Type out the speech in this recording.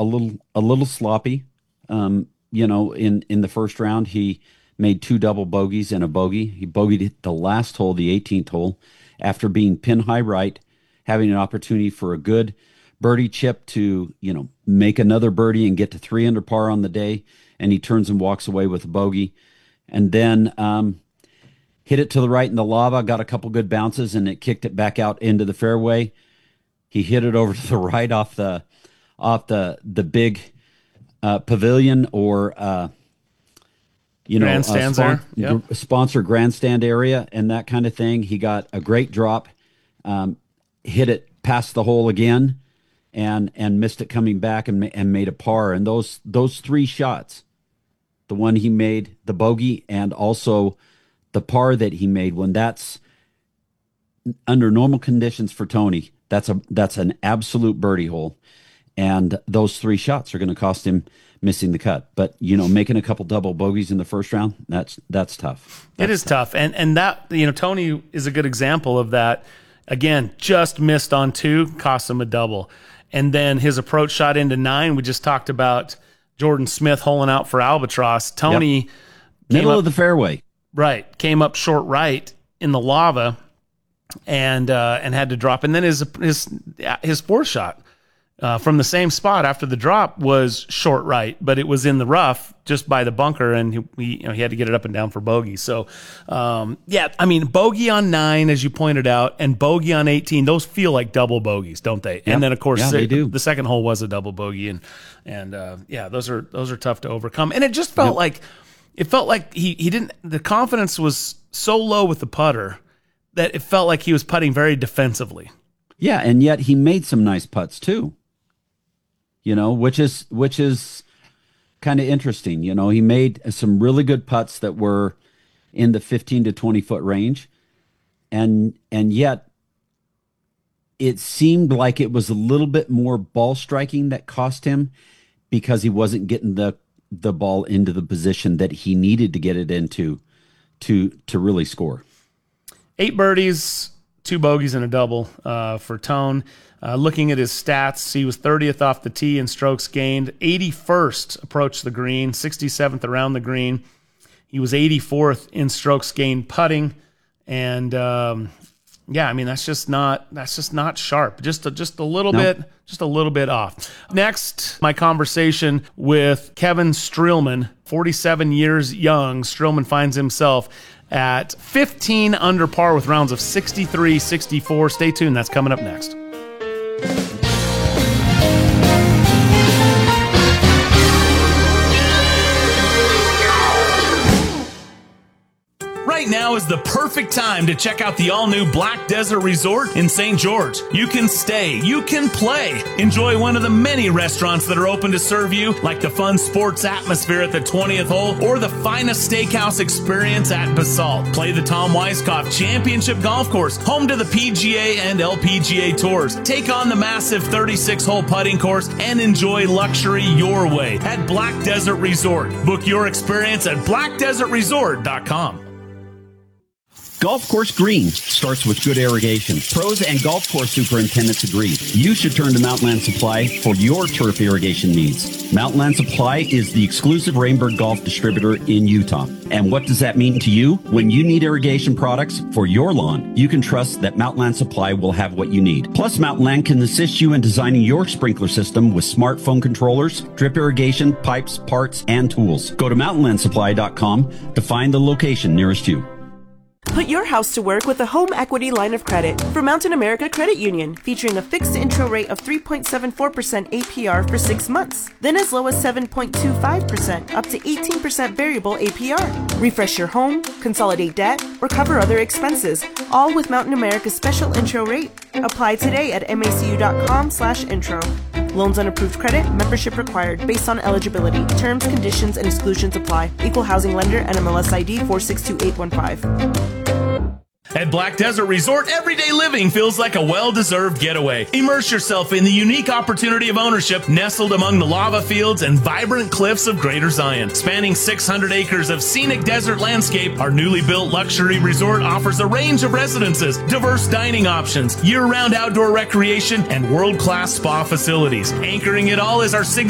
a little sloppy. In the first round, he made two double bogeys and a bogey. He bogeyed at the last hole, the 18th hole, after being pin high right, having an opportunity for a good birdie chip to, make another birdie and get to 3 under par on the day. And he turns and walks away with a bogey. And then hit it to the right in the lava, got a couple good bounces, and it kicked it back out into the fairway. He hit it over to the right off the big pavilion or grandstands there. Yep. Sponsor grandstand area and that kind of thing. He got a great drop, hit it past the hole again, and missed it coming back and made a par. And those three shots, the one he made, the bogey, and also the par that he made, when that's under normal conditions for Tony, that's an absolute birdie hole. And those three shots are going to cost him missing the cut. But, making a couple double bogeys in the first round, that's tough. It is tough. And that, Tony is a good example of that. Again, just missed on 2, cost him a double. And then his approach shot into 9. We just talked about Jordan Smith holing out for Albatross. Tony, middle of the fairway. Right. Came up short right in the lava and had to drop. And then his fourth shot from the same spot after the drop was short right, but it was in the rough just by the bunker, and he had to get it up and down for bogey. So, bogey on 9, as you pointed out, and bogey on 18, those feel like double bogeys, don't they? Yep. And then, of course, they do. The second hole was a double bogey, and those are tough to overcome. And it just felt like he didn't. The confidence was so low with the putter that it felt like he was putting very defensively. Yeah, and yet he made some nice putts too. Which is kind of interesting. He made some really good putts that were in the 15 to 20 foot range, and yet it seemed like it was a little bit more ball striking that cost him, because he wasn't getting the ball into the position that he needed to get it into to really score. 8 birdies, 2 bogeys, and a double for Tone. Looking at his stats, he was 30th off the tee in strokes gained, 81st approached the green, 67th around the green. He was 84th in strokes gained putting, and that's just not sharp. Just a little bit off. Next, my conversation with Kevin Streelman, 47 years young. Streelman finds himself at 15 under par with rounds of 63, 64. Stay tuned. That's coming up next. Right now is the perfect time to check out the all-new Black Desert Resort in St. George. You can stay, you can play. Enjoy one of the many restaurants that are open to serve you, like the fun sports atmosphere at the 20th hole or the finest steakhouse experience at Basalt. Play the Tom Weiskopf Championship Golf Course, home to the PGA and LPGA Tours. Take on the massive 36-hole putting course and enjoy luxury your way at Black Desert Resort. Book your experience at blackdesertresort.com. Golf course green starts with good irrigation. Pros and golf course superintendents agree. You should turn to Mountainland Supply for your turf irrigation needs. Mountainland Supply is the exclusive Rainbird Golf distributor in Utah. And what does that mean to you? When you need irrigation products for your lawn, you can trust that Mountainland Supply will have what you need. Plus, Mountainland can assist you in designing your sprinkler system with smartphone controllers, drip irrigation, pipes, parts, and tools. Go to mountainlandsupply.com to find the location nearest you. Put your house to work with a home equity line of credit from Mountain America Credit Union, featuring a fixed intro rate of 3.74% APR for 6 months, then as low as 7.25% up to 18% variable APR. Refresh your home, consolidate debt, or cover other expenses, all with Mountain America's special intro rate. Apply today at macu.com/intro. Loans on approved credit, membership required based on eligibility. Terms, conditions, and exclusions apply. Equal housing lender, NMLS ID 462815. At Black Desert Resort, everyday living feels like a well-deserved getaway. Immerse yourself in the unique opportunity of ownership nestled among the lava fields and vibrant cliffs of Greater Zion. Spanning 600 acres of scenic desert landscape, our newly built luxury resort offers a range of residences, diverse dining options, year-round outdoor recreation, and world-class spa facilities. Anchoring it all is our signature